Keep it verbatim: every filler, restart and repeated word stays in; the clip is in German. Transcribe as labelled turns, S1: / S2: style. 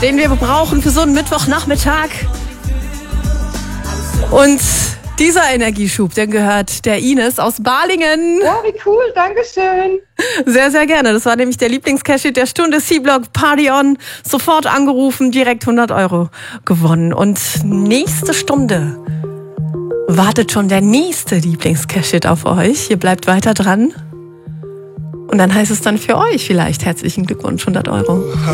S1: den wir brauchen für so einen Mittwochnachmittag. Und dieser Energieschub, der gehört der Ines aus Balingen.
S2: Ja, wie cool, Dankeschön.
S1: Sehr, sehr gerne. Das war nämlich der Lieblingscash-Hit der Stunde. C-Block, Party On. Sofort angerufen, direkt hundert Euro gewonnen. Und nächste Stunde wartet schon der nächste Lieblingscash-Hit auf euch. Ihr bleibt weiter dran. Und dann heißt es dann für euch vielleicht herzlichen Glückwunsch, hundert Euro.